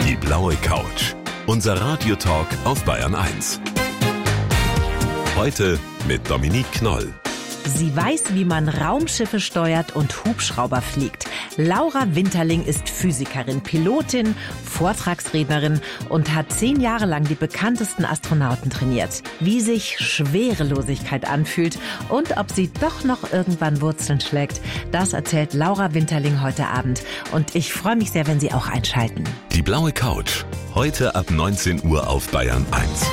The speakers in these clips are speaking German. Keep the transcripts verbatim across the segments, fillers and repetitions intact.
Die blaue Couch. Unser Radiotalk auf Bayern eins. Heute mit Dominique Knoll. Sie weiß, wie man Raumschiffe steuert und Hubschrauber fliegt. Laura Winterling ist Physikerin, Pilotin, Vortragsrednerin und hat zehn Jahre lang die bekanntesten Astronauten trainiert. Wie sich Schwerelosigkeit anfühlt und ob sie doch noch irgendwann Wurzeln schlägt, das erzählt Laura Winterling heute Abend. Und ich freue mich sehr, wenn Sie auch einschalten. Die blaue Couch. Heute ab neunzehn Uhr auf Bayern eins.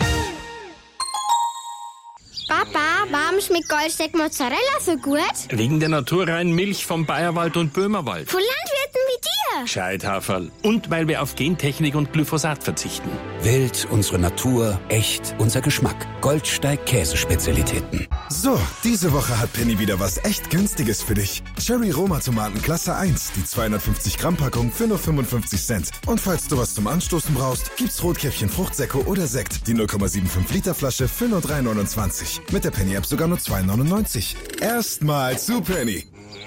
Papa, warum schmeckt Goldsteak Mozzarella so gut? Wegen der naturreinen Milch vom Bayerwald und Böhmerwald. Von Landwirten wie dir. Gescheithaferl. Und weil wir auf Gentechnik und Glyphosat verzichten. Wild, unsere Natur, echt, unser Geschmack. Goldsteig Käsespezialitäten. So, diese Woche hat Penny wieder was echt Günstiges für dich. Cherry Roma Tomaten Klasse eins, die zweihundertfünfzig Gramm Packung für nur fünfundfünfzig Cent. Und falls du was zum Anstoßen brauchst, gibt's Rotkäppchen Fruchtsäcke oder Sekt. Die null Komma fünfundsiebzig Liter Flasche für nur drei neunundzwanzig. Mit der Penny-App sogar nur zwei neunundneunzig. Erstmal zu Penny.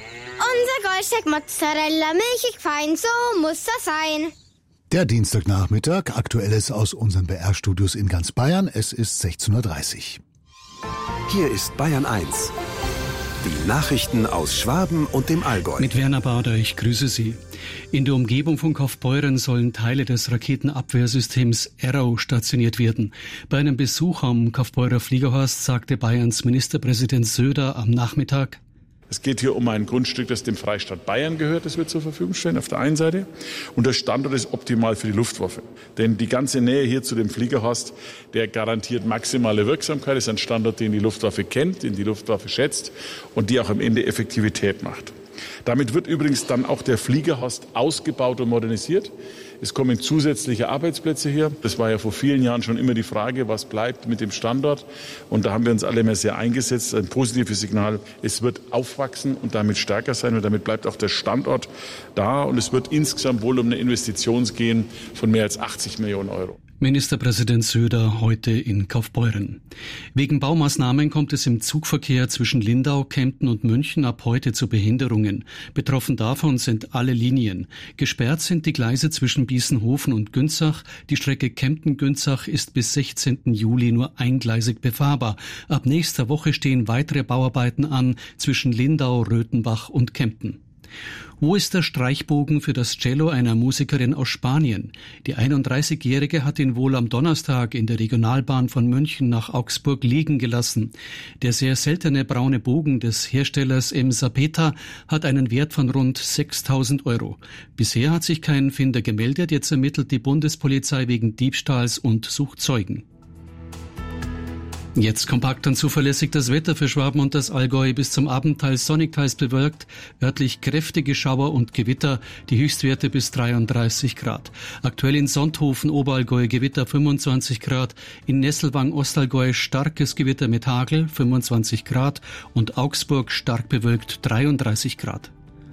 Unser Goldsteak Mozzarella, milchig fein, so muss das sein. Der Dienstagnachmittag, Aktuelles aus unseren B R-Studios in ganz Bayern. Es ist sechzehn Uhr dreißig. Hier ist Bayern eins. Die Nachrichten aus Schwaben und dem Allgäu. Mit Werner Bader, ich grüße Sie. In der Umgebung von Kaufbeuren sollen Teile des Raketenabwehrsystems Arrow stationiert werden. Bei einem Besuch am Kaufbeurer Fliegerhorst sagte Bayerns Ministerpräsident Söder am Nachmittag: Es geht hier um ein Grundstück, das dem Freistaat Bayern gehört, das wir zur Verfügung stellen, auf der einen Seite. Und der Standort ist optimal für die Luftwaffe. Denn die ganze Nähe hier zu dem Fliegerhorst, der garantiert maximale Wirksamkeit. Das ist ein Standort, den die Luftwaffe kennt, den die Luftwaffe schätzt und die auch am Ende Effektivität macht. Damit wird übrigens dann auch der Fliegerhorst ausgebaut und modernisiert. Es kommen zusätzliche Arbeitsplätze hier. Das war ja vor vielen Jahren schon immer die Frage, was bleibt mit dem Standort. Und da haben wir uns alle mehr sehr eingesetzt. Ein positives Signal. Es wird aufwachsen und damit stärker sein. Und damit bleibt auch der Standort da. Und es wird insgesamt wohl um eine Investition gehen von mehr als achtzig Millionen Euro. Ministerpräsident Söder heute in Kaufbeuren. Wegen Baumaßnahmen kommt es im Zugverkehr zwischen Lindau, Kempten und München ab heute zu Behinderungen. Betroffen davon sind alle Linien. Gesperrt sind die Gleise zwischen Biesenhofen und Günzach. Die Strecke Kempten-Günzach ist bis sechzehnten Juli nur eingleisig befahrbar. Ab nächster Woche stehen weitere Bauarbeiten an zwischen Lindau, Röthenbach und Kempten. Wo ist der Streichbogen für das Cello einer Musikerin aus Spanien? Die einunddreißigjährige hat ihn wohl am Donnerstag in der Regionalbahn von München nach Augsburg liegen gelassen. Der sehr seltene braune Bogen des Herstellers M. Zapeta hat einen Wert von rund sechstausend Euro. Bisher hat sich kein Finder gemeldet, jetzt ermittelt die Bundespolizei wegen Diebstahls und sucht Zeugen. Jetzt kompakt und zuverlässig das Wetter für Schwaben und das Allgäu. Bis zum Abend teils sonnig, teils bewölkt. Örtlich kräftige Schauer und Gewitter. Die Höchstwerte bis dreiunddreißig Grad. Aktuell in Sonthofen, Oberallgäu, Gewitter fünfundzwanzig Grad. In Nesselwang, Ostallgäu, starkes Gewitter mit Hagel, fünfundzwanzig Grad. Und Augsburg, stark bewölkt, dreiunddreißig Grad.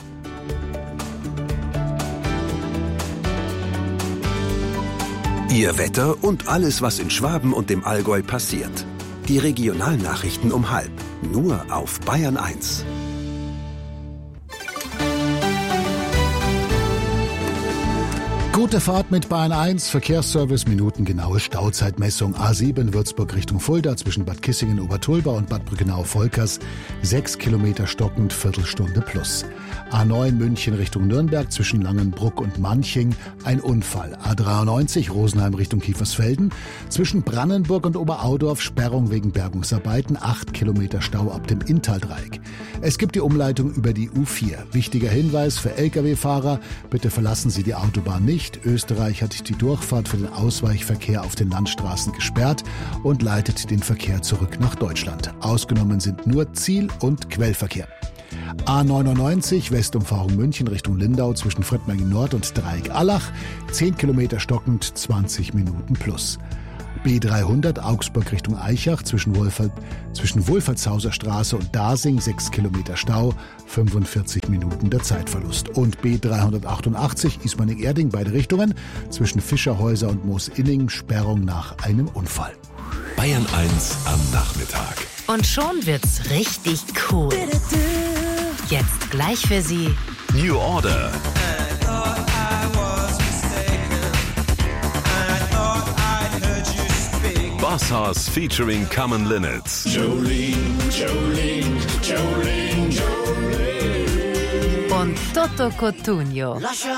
Ihr Wetter und alles, was in Schwaben und dem Allgäu passiert. Die Regionalnachrichten um halb. Nur auf Bayern eins. Gute Fahrt mit Bayern eins, Verkehrsservice, minutengenaue Stauzeitmessung. A sieben Würzburg Richtung Fulda zwischen Bad Kissingen, Obertulba und Bad Brückenau-Volkers. Sechs Kilometer stockend, Viertelstunde plus. A neun München Richtung Nürnberg zwischen Langenbruck und Manching. Ein Unfall. A dreiundneunzig Rosenheim Richtung Kiefersfelden. Zwischen Brannenburg und Oberaudorf Sperrung wegen Bergungsarbeiten. Acht Kilometer Stau ab dem Inntaldreieck. Es gibt die Umleitung über die U vier. Wichtiger Hinweis für L K W-Fahrer. Bitte verlassen Sie die Autobahn nicht. Österreich hat die Durchfahrt für den Ausweichverkehr auf den Landstraßen gesperrt und leitet den Verkehr zurück nach Deutschland. Ausgenommen sind nur Ziel- und Quellverkehr. A neunundneunzig Westumfahrung München Richtung Lindau zwischen Fröttmengen Nord und Dreieck-Allach. zehn Kilometer stockend, zwanzig Minuten plus. B dreihundert Augsburg Richtung Aichach zwischen, Wohlfahrt, zwischen Wohlfahrtshauser Straße und Dasing, sechs Kilometer Stau, fünfundvierzig Minuten der Zeitverlust. Und B dreihundertachtundachtzig Ismaning-Erding, beide Richtungen, zwischen Fischerhäuser und Moosinning, Sperrung nach einem Unfall. Bayern eins am Nachmittag. Und schon wird's richtig cool. Jetzt gleich für Sie New Order. Boss Hoss featuring Common Linnets. Jolene, Jolene, Jolene, Jolene. Und Toto Cotugno.